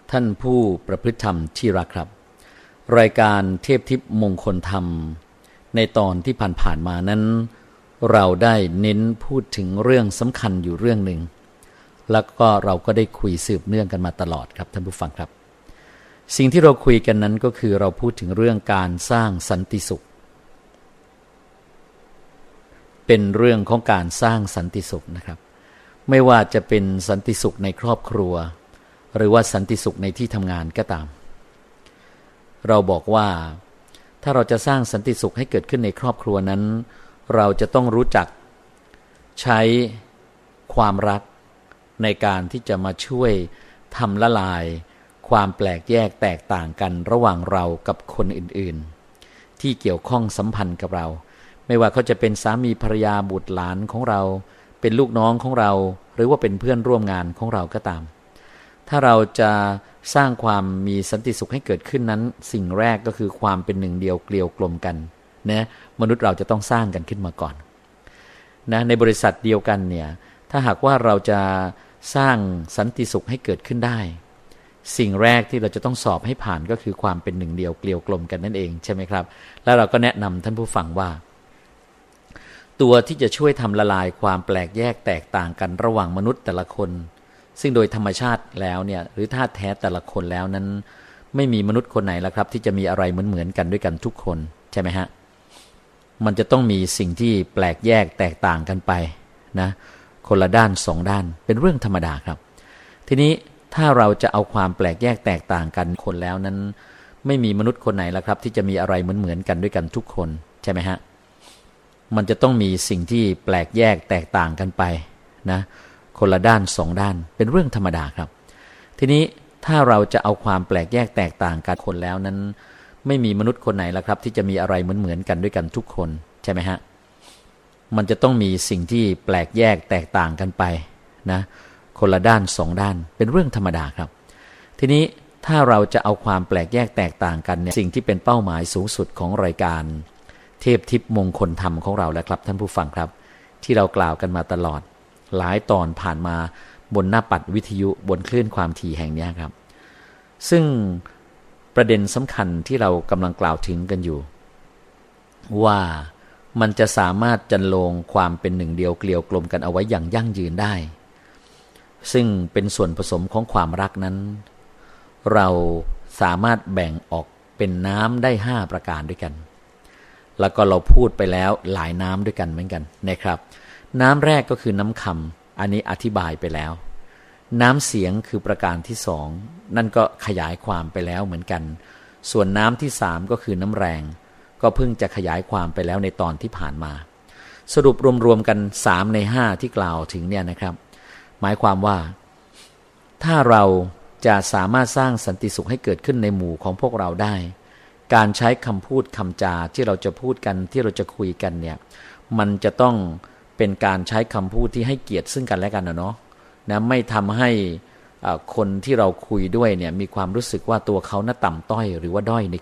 ท่านผู้ประพฤติธรรมที่รักครับรายการเทพทิพย์มงคลธรรมในตอนที่ผ่านๆมานั้นเราได้เน้นพูดถึงเรื่องสำคัญอยู่เรื่องหนึ่งแล้วก็เราก็ได้คุยสืบเนื่องกันมาตลอดครับท่านผู้ฟังครับสิ่งที่เราคุยกันนั้นก็คือเราพูดถึงเรื่องการสร้างสันติสุขเป็นเรื่องของการสร้างสันติสุขนะครับไม่ว่าจะเป็นสันติสุขในครอบครัวหรือว่าสันติสุขในที่ทำงานก็ตามเราบอกว่าถ้าเราจะสร้างสันติสุขให้เกิดขึ้นในครอบครัวนั้นเราจะต้องรู้จักใช้ความรักในการที่จะมาช่วยทำละลายความแปลกแยกแตกต่างกันระหว่างเรากับคนอื่นๆที่เกี่ยวข้องสัมพันธ์กับเราไม่ว่าเขาจะเป็นสามีภรรยาบุตรหลานของเราเป็นลูกน้องของเราหรือว่าเป็นเพื่อนร่วมงานของเราก็ตามถ้าเราจะสร้างความมีสันติสุขให้เกิดขึ้นนั้นสิ่งแรกก็คือความเป็นหนึ่งเดียวเกลียวกลมกันนะมนุษย์เราจะต้องสร้างกันขึ้นมาก่อนนะในบริษัทเดียวกันเนี่ยถ้าหากว่าเราจะสร้างสันติสุขให้เกิดขึ้นได้สิ่งแรกที่เราจะต้องสอบให้ผ่านก็คือความเป็นหนึ่งเดียวเกลียวกลมกันนั่นเองใช่ไหมครับแล้วเราก็แนะนำท่านผู้ฟังว่าตัวที่จะช่วยทำละลายความแปลกแยกแตกต่างกันระหว่างมนุษย์แต่ละคนซึ่งโดยธรรมชาติแล้วเนี่ยหรือธาตุแท้แต่ละคนแล้วนั้นไม่มีมนุษย์คนไหนละครับที่จะมีอะไรเหมือนกันด้วยกันทุกคนใช่ไหมฮะมันจะต้องมีสิ่งที่แปลกแยกแตกต่างกันไปนะคนละด้านสองด้านเป็นเรื่องธรรมดาครับทีนี้ถ้าเราจะเอาความแปลกแยกแตกต่างกันคนแล้วนั้นไม่มีมนุษย์คนไหนละครับที่จะมีอะไรเหมือนกันด้วยกันทุกคนใช่ไหมฮะมันจะต้องมีสิ่งที่แปลกแยกแตกต่างกันไปนะคนละด้านสองด้านเป็นเรื่องธรรมดาครับทีนี้ถ้าเราจะเอาความแปลกแยกแตกต่างกันคนแล้วนั้นไม่มีมนุษย์คนไหนละครับที่จะมีอะไรเหมือนกันด้วยกันทุกคนใช่ไหมฮะมันจะต้องมีสิ่งที่แปลกแยกแตกต่างกันไปนะคนละด้านสองด้านเป็นเรื่องธรรมดาครับทีนี้ถ้าเราจะเอาความแปลกแยกแตกต่างกันเนี่ยสิ่งที่เป็นเป้าหมายสูงสุดของรายการเทพทิพย์มงคลธรรมของเราแล้วครับท่านผู้ฟังครับที่เรากล่าวกันมาตลอดหลายตอนผ่านมาบนหน้าปัดวิทยุบนคลื่นความถี่แห่งนี้ครับซึ่งประเด็นสำคัญที่เรากำลังกล่าวถึงกันอยู่ว่ามันจะสามารถจันโลงความเป็นหนึ่งเดียวเกลียวกลมกันเอาไว้อย่างยั่งยืนได้ซึ่งเป็นส่วนผสมของความรักนั้นเราสามารถแบ่งออกเป็นน้ำได้5ประการด้วยกันแล้วก็เราพูดไปแล้วหลายน้ำด้วยกันเหมือนกันนะครับน้ำแรกก็คือน้ำคำอันนี้อธิบายไปแล้วน้ำเสียงคือประการที่2นั่นก็ขยายความไปแล้วเหมือนกันส่วนน้ำที่3ก็คือน้ำแรงก็เพิ่งจะขยายความไปแล้วในตอนที่ผ่านมาสรุปรวมๆกัน3ใน5ที่กล่าวถึงเนี่ยนะครับหมายความว่าถ้าเราจะสามารถสร้างสันติสุขให้เกิดขึ้นในหมู่ของพวกเราได้การใช้คำพูดคำจาที่เราจะพูดกันที่เราจะคุยกันเนี่ยมันจะต้องเป็นการใช้คำพูดที่ให้เกียรติซึ่งกันและกันนะไม่ทำให้คนที่เราคุยด้วยเนี่ยมีความรู้สึกว่าตัวเขาน่าต่ำต้อยหรือว่าด้อยใน